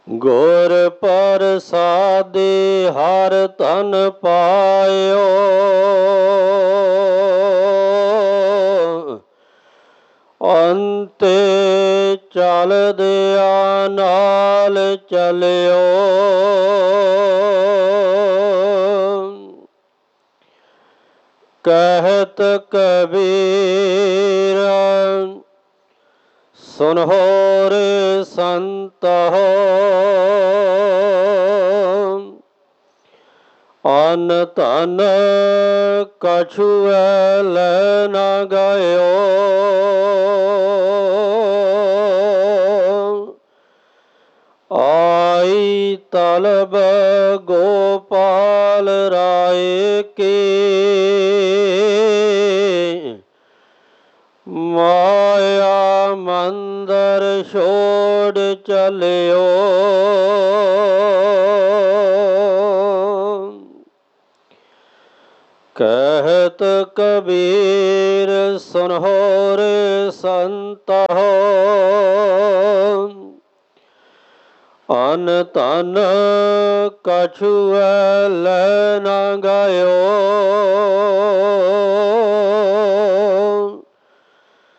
ਗੁਰ ਪ੍ਰਸਾਦਿ ਹਰ ਧਨ ਪਾਇਓ, ਅੰਤੇ ਚਲਦਿਆਂ ਨਾਲ ਚਲਿਓ। ਕਹਿਤ ਕਬੀਰ ਸੁਨਹੁ ਰੇ ਸੰਤਹੁ, ਅਨ ਧਨ ਕਛੁਐ ਲੈ ਨਾ ਗਇਓ। ਆਈ ਤਲਬ ਗੋਪਾਲ ਰਾਏ ਕੀ, ਮਾਇਆ ਮੰਦਰ ਛੋੜ ਚਲਿਓ। ਕਹਿਤ ਕਬੀਰ ਸੁਨਹੁ ਰੇ ਸੰਤਹੁ, ਅਨ ਧਨ ਕਛੁਐ ਲੈ ਨਾ ਗਇਓ।